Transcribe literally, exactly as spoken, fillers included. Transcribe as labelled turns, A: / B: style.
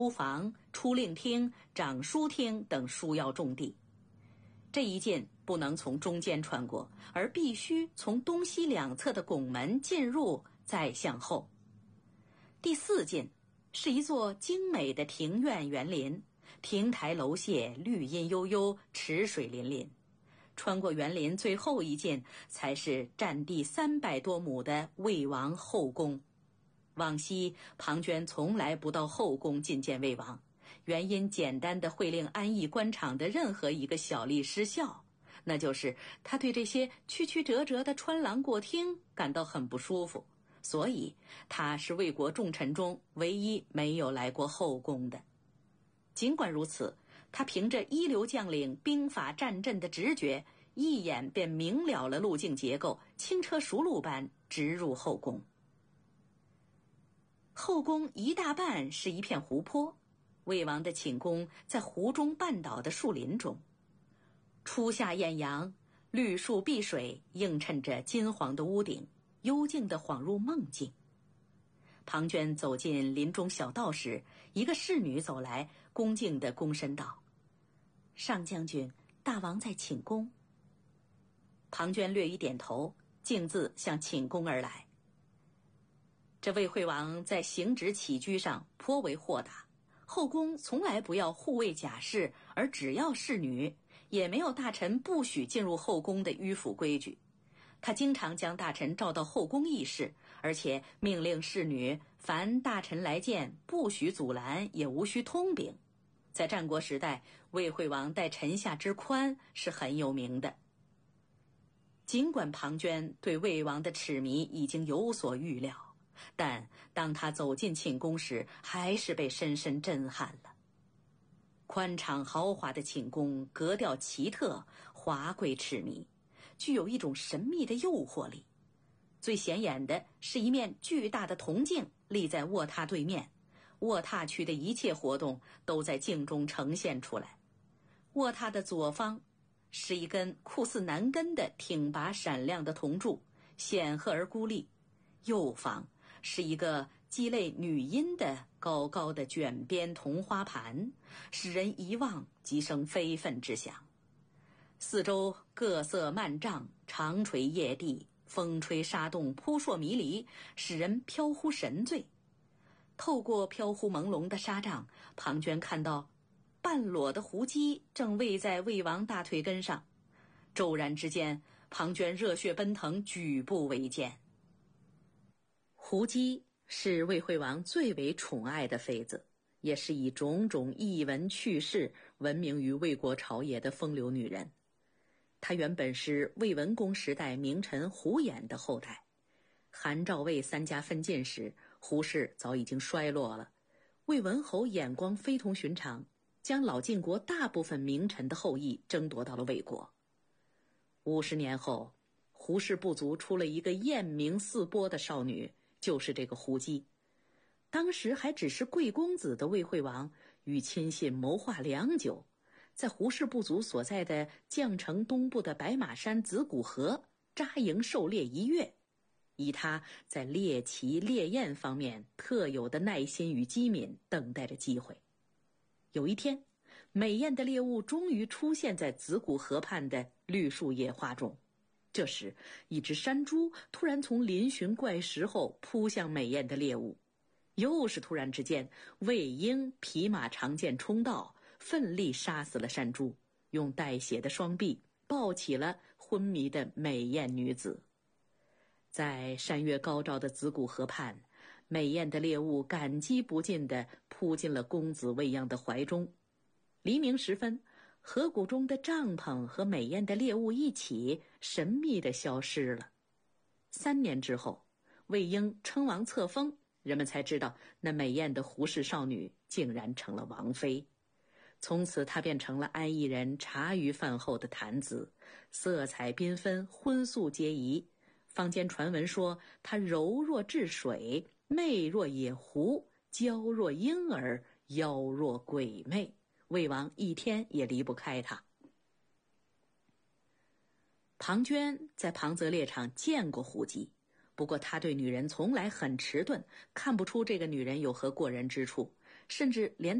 A: 书房、出令厅、掌书厅等书要重地。这一进不能从中间穿过，而必须从东西两侧的拱门进入，再向后。第四进是一座精美的庭院园林，亭台楼榭，绿荫悠悠，池水粼粼。穿过园林最后一进，才是占地三百多亩的魏王后宫。往昔庞涓从来不到后宫觐见魏王，原因简单的会令安邑官场的任何一个小吏失笑，那就是他对这些曲曲折折的穿廊过厅感到很不舒服，所以他是魏国重臣中唯一没有来过后宫的。尽管如此，他凭着一流将领兵法战阵的直觉，一眼便明了了路径结构，轻车熟路般直入后宫。后宫一大半是一片湖泊，魏王的寝宫在湖中半岛的树林中。初夏艳阳，绿树碧水映衬着金黄的屋顶，幽静地恍入梦境。庞涓走进林中小道时，一个侍女走来，恭敬地躬身道：“上将军，大王在寝宫。”庞涓略一点头，径自向寝宫而来。这魏惠王在行止起居上颇为豁达，后宫从来不要护卫甲士，而只要侍女，也没有大臣不许进入后宫的迂腐规矩。他经常将大臣召到后宫议事，而且命令侍女凡大臣来见，不许阻拦，也无需通禀。在战国时代，魏惠王待臣下之宽是很有名的。尽管庞涓对魏王的痴迷已经有所预料，但当他走进寝宫时，还是被深深震撼了。宽敞豪华的寝宫，格调奇特，华贵赤迷，具有一种神秘的诱惑力。最显眼的是一面巨大的铜镜立在卧榻对面，卧榻区的一切活动都在镜中呈现出来。卧榻的左方是一根酷似男根的挺拔闪亮的铜柱，显赫而孤立；右方是一个鸡肋女阴的高高的卷边铜花盘，使人一望即生非分之想。四周各色幔帐，长垂叶地，风吹沙动，扑朔迷离，使人飘忽神醉。透过飘忽朦胧的纱帐，庞涓看到半裸的胡姬正偎在魏王大腿根上。骤然之间，庞涓热血奔腾，举步维艰。胡姬是魏惠王最为宠爱的妃子，也是以种种逸闻趣事闻名于魏国朝野的风流女人。她原本是魏文公时代名臣胡衍的后代。韩赵魏三家分晋时，胡氏早已经衰落了。魏文侯眼光非同寻常，将老晋国大部分名臣的后裔争夺到了魏国。五十年后，胡氏部族出了一个艳名四播的少女，就是这个胡姬。当时还只是贵公子的魏惠王与亲信谋划良久，在胡氏部族所在的绛城东部的白马山子谷河扎营狩猎一月，以他在猎奇猎艳方面特有的耐心与机敏，等待着机会。有一天，美艳的猎物终于出现在子谷河畔的绿树野花中。这时，一只山猪突然从嶙峋怪石后扑向美艳的猎物。又是突然之间，魏婴匹马长剑冲到，奋力杀死了山猪，用带血的双臂抱起了昏迷的美艳女子。在山岳高照的子谷河畔，美艳的猎物感激不尽地扑进了公子未央的怀中。黎明时分，河谷中的帐篷和美艳的猎物一起神秘地消失了。三年之后，魏婴称王册封，人们才知道那美艳的胡氏少女竟然成了王妃。从此她便成了安邑人茶余饭后的谈资，色彩缤纷，荤素皆宜。坊间传闻说她柔若治水，媚若野狐，娇若婴儿，妖若鬼魅，魏王一天也离不开她。庞涓在庞泽猎场见过胡姬，不过他对女人从来很迟钝，看不出这个女人有何过人之处， 甚至连